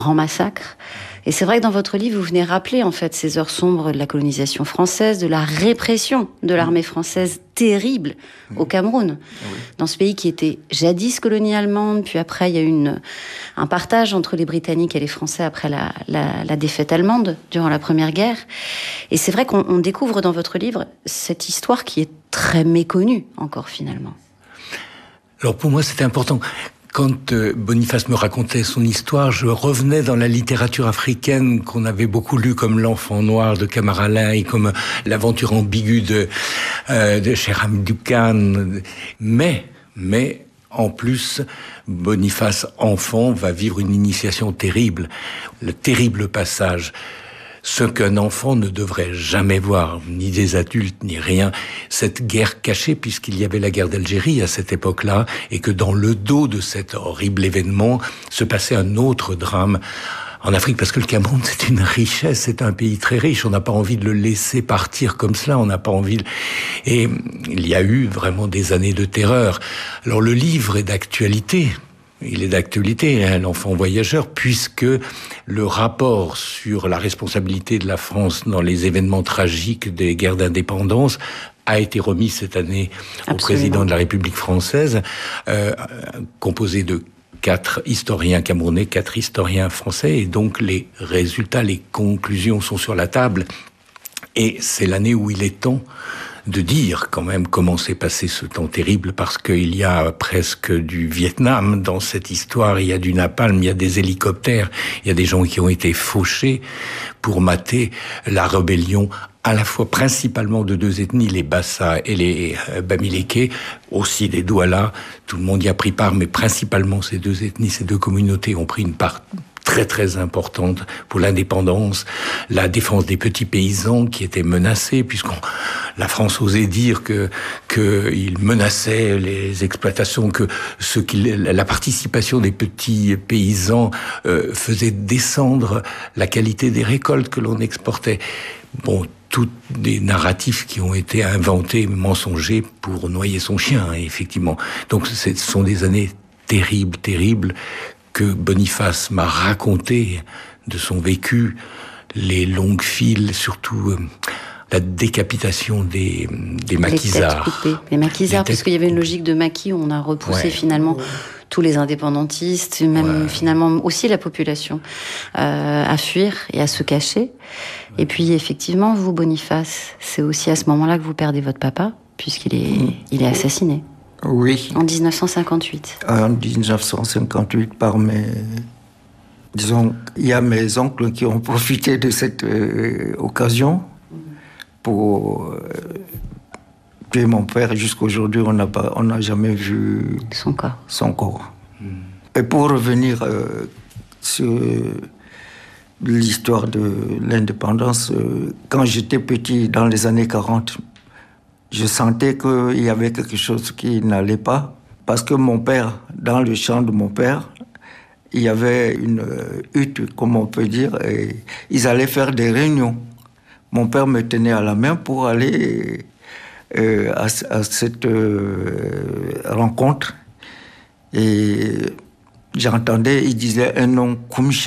grand massacre. Et c'est vrai que dans votre livre, vous venez rappeler en fait ces heures sombres de la colonisation française, de la répression de l'armée française terrible au Cameroun, dans ce pays qui était jadis colonie allemande, puis après il y a eu un partage entre les Britanniques et les Français après la défaite allemande durant la Première Guerre. Et c'est vrai qu'on découvre dans votre livre cette histoire qui est très méconnue encore finalement. Alors pour moi c'était important. Quand Boniface me racontait son histoire, je revenais dans la littérature africaine qu'on avait beaucoup lue, comme L'Enfant Noir de Kamar Alain, comme L'aventure ambiguë de Cheikh Hamidou Khan. Mais, en plus, Boniface, enfant, va vivre une initiation terrible. Le terrible passage. Ce qu'un enfant ne devrait jamais voir, ni des adultes, ni rien, cette guerre cachée, puisqu'il y avait la guerre d'Algérie à cette époque-là, et que dans le dos de cet horrible événement se passait un autre drame en Afrique, parce que le Cameroun, c'est une richesse, c'est un pays très riche, on n'a pas envie de le laisser partir comme cela, on n'a pas envie de... Et il y a eu vraiment des années de terreur. Alors le livre est d'actualité. Il est d'actualité, hein, L'Enfant voyageur, puisque le rapport sur la responsabilité de la France dans les événements tragiques des guerres d'indépendance a été remis cette année au président de la République française, composé de 4 historiens camerounais, 4 historiens français, et donc les résultats, les conclusions sont sur la table. Et c'est l'année où il est temps de dire quand même comment s'est passé ce temps terrible, parce qu'il y a presque du Vietnam dans cette histoire, il y a du napalm, il y a des hélicoptères, il y a des gens qui ont été fauchés pour mater la rébellion, à la fois principalement de 2 ethnies, les Bassa et les Bamileke, aussi des Douala, tout le monde y a pris part, mais principalement ces 2 ethnies, ces 2 communautés ont pris une part très très importante pour l'indépendance, la défense des petits paysans qui étaient menacés, la France osait dire qu'il menaçait les exploitations, la participation des petits paysans faisait descendre la qualité des récoltes que l'on exportait. Bon, tous des narratifs qui ont été inventés, mensongers pour noyer son chien, effectivement. Donc ce sont des années terribles, terribles, que Boniface m'a raconté de son vécu, les longues files, surtout la décapitation des maquisards. Les maquisards, parce qu'il y avait une logique de maquis où on a repoussé finalement tous les indépendantistes, même finalement aussi la population, à fuir et à se cacher. Et puis effectivement, vous, Boniface, c'est aussi à ce moment-là que vous perdez votre papa, puisqu'il est assassiné. Oui. En 1958. En 1958, disons, il y a mes oncles qui ont profité de cette occasion pour tuer mon père. Jusqu'aujourd'hui, on n'a jamais vu son corps. Et pour revenir sur l'histoire de l'indépendance, quand j'étais petit, dans les années 40, je sentais qu'il y avait quelque chose qui n'allait pas, parce que mon père, dans le champ de mon père, il y avait une hutte, comme on peut dire, et ils allaient faire des réunions. Mon père me tenait à la main pour aller à cette rencontre. Et j'entendais, il disait un nom, Koumche.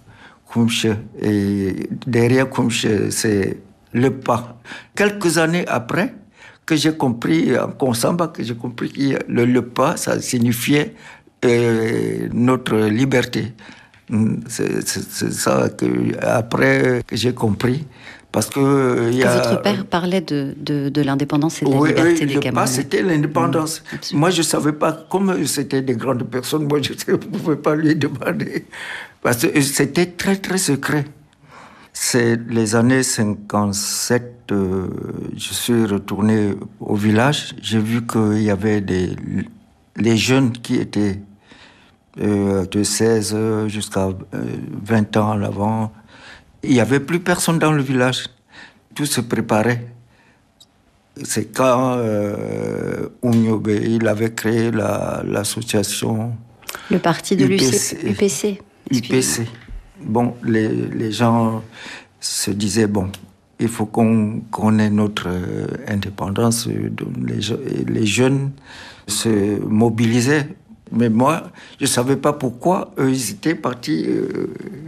Et derrière Koumche, c'est le pas. Quelques années après, que j'ai compris, en Konsamba, que j'ai compris que le pas, ça signifiait notre liberté. C'est ça après que j'ai compris. Parce que votre père parlait de l'indépendance et de la liberté des Camerounais. Le pas, c'était l'indépendance. Moi, je ne savais pas, comme c'était des grandes personnes, moi, je ne pouvais pas lui demander. Parce que c'était très, très secret. C'est les années 57, je suis retourné au village. J'ai vu qu'il y avait les jeunes qui étaient de 16 jusqu'à 20 ans en avant. Il n'y avait plus personne dans le village. Tout se préparait. C'est quand Oumiobe, il avait créé l'association... Le parti de l'UPC. UPC. Bon, les gens se disaient, bon, il faut qu'on ait notre indépendance. Les jeunes se mobilisaient. Mais moi, je ne savais pas pourquoi eux, ils étaient partis